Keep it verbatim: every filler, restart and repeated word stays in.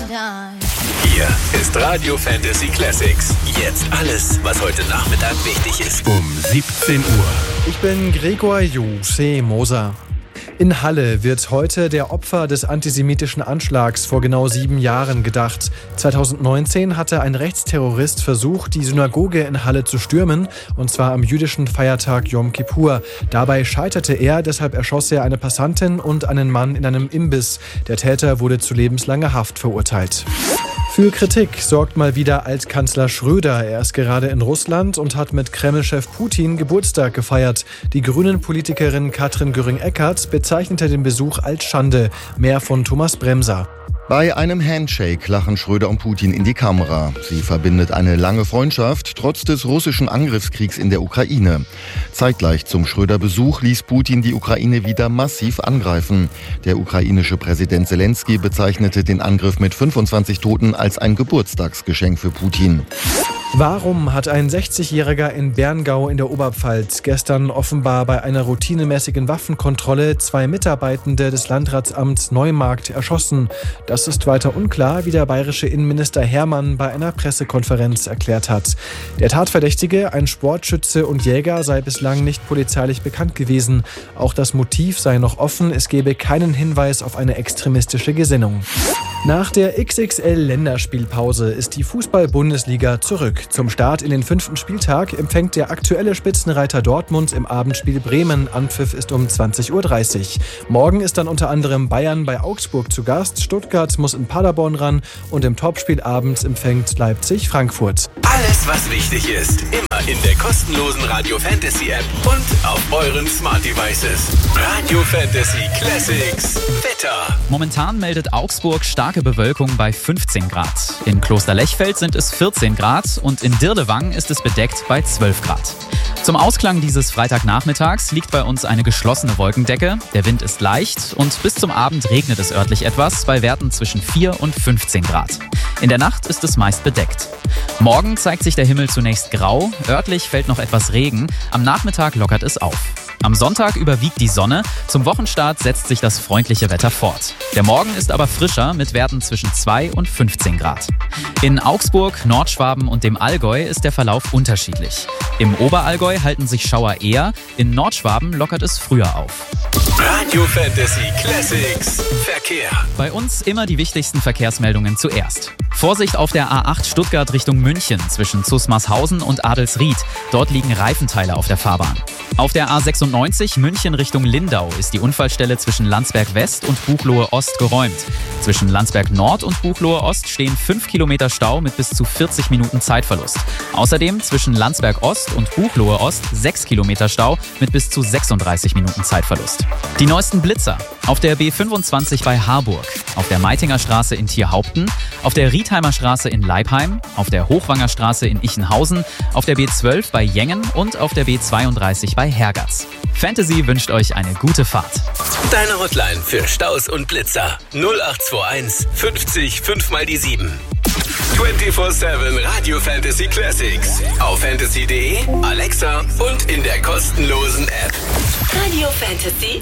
Hier ist Radio Fantasy Classics. Jetzt alles, was heute Nachmittag wichtig ist. Um siebzehn Uhr. Ich bin Gregor Jose Moser. In Halle wird heute der Opfer des antisemitischen Anschlags vor genau sieben Jahren gedacht. zweitausendneunzehn hatte ein Rechtsterrorist versucht, die Synagoge in Halle zu stürmen, und zwar am jüdischen Feiertag Yom Kippur. Dabei scheiterte er, deshalb erschoss er eine Passantin und einen Mann in einem Imbiss. Der Täter wurde zu lebenslanger Haft verurteilt. Für Kritik sorgt mal wieder Altkanzler Schröder. Er ist gerade in Russland und hat mit Kreml-Chef Putin Geburtstag gefeiert. Die Grünen-Politikerin Katrin Göring-Eckardt bezeichnete den Besuch als Schande. Mehr von Thomas Bremser. Bei einem Handshake lachen Schröder und Putin in die Kamera. Sie verbindet eine lange Freundschaft, trotz des russischen Angriffskriegs in der Ukraine. Zeitgleich zum Schröder-Besuch ließ Putin die Ukraine wieder massiv angreifen. Der ukrainische Präsident Zelensky bezeichnete den Angriff mit fünfundzwanzig Toten als ein Geburtstagsgeschenk für Putin. Warum hat ein sechzigjähriger in Berngau in der Oberpfalz gestern offenbar bei einer routinemäßigen Waffenkontrolle zwei Mitarbeitende des Landratsamts Neumarkt erschossen? Das ist weiter unklar, wie der bayerische Innenminister Hermann bei einer Pressekonferenz erklärt hat. Der Tatverdächtige, ein Sportschütze und Jäger, sei bislang nicht polizeilich bekannt gewesen. Auch das Motiv sei noch offen, es gebe keinen Hinweis auf eine extremistische Gesinnung. Nach der X X L-Länderspielpause ist die Fußball-Bundesliga zurück. Zum Start in den fünften Spieltag empfängt der aktuelle Spitzenreiter Dortmund im Abendspiel Bremen. Anpfiff ist um zwanzig Uhr dreißig. Morgen ist dann unter anderem Bayern bei Augsburg zu Gast, Stuttgart muss in Paderborn ran und im Topspiel abends empfängt Leipzig Frankfurt. Alles, was wichtig ist, immer in der kostenlosen Radio Fantasy App und auf euren Smart Devices. Radio Fantasy Classics. Wetter. Momentan meldet Augsburg starke Bewölkung bei fünfzehn Grad. In Klosterlechfeld sind es vierzehn Grad und in Dirlewang ist es bedeckt bei zwölf Grad. Zum Ausklang dieses Freitagnachmittags liegt bei uns eine geschlossene Wolkendecke. Der Wind ist leicht und bis zum Abend regnet es örtlich etwas bei Werten zwischen vier und fünfzehn Grad. In der Nacht ist es meist bedeckt. Morgen zeigt sich der Himmel zunächst grau, örtlich fällt noch etwas Regen, am Nachmittag lockert es auf. Am Sonntag überwiegt die Sonne, zum Wochenstart setzt sich das freundliche Wetter fort. Der Morgen ist aber frischer mit Werten zwischen zwei und fünfzehn Grad. In Augsburg, Nordschwaben und dem Allgäu ist der Verlauf unterschiedlich. Im Oberallgäu halten sich Schauer eher, in Nordschwaben lockert es früher auf. Radio Fantasy Classics. Verkehr. Bei uns immer die wichtigsten Verkehrsmeldungen zuerst. Vorsicht auf der A acht Stuttgart Richtung München zwischen Zusmarshausen und Adelsried. Dort liegen Reifenteile auf der Fahrbahn. Auf der A sechsundneunzig München Richtung Lindau ist die Unfallstelle zwischen Landsberg West und Buchloe Ost geräumt. Zwischen Landsberg Nord und Buchloe Ost stehen fünf Kilometer Stau mit bis zu vierzig Minuten Zeitverlust. Außerdem zwischen Landsberg Ost und Buchloe Ost sechs Kilometer Stau mit bis zu sechsunddreißig Minuten Zeitverlust. Die neuesten Blitzer. Auf der B fünfundzwanzig bei Harburg, auf der Meitinger Straße in Tierhaupten, auf der Riedheimer Straße in Leipheim, auf der Hochwanger Straße in Ichenhausen, auf der B zwölf bei Jengen und auf der B zweiunddreißig bei Hergatz. Fantasy wünscht euch eine gute Fahrt. Deine Hotline für Staus und Blitzer null acht zwei eins fünfzig fünf mal die sieben. vierundzwanzig sieben Radio Fantasy Classics. Auf fantasy punkt de, Alexa und in der kostenlosen App. Radio Fantasy